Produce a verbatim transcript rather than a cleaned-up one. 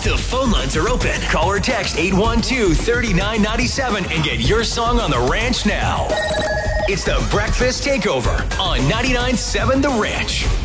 The phone lines are open. Call or text eight one two, three nine nine seven and get your song on The Ranch now. It's the Breakfast Takeover on ninety-nine point seven The Ranch.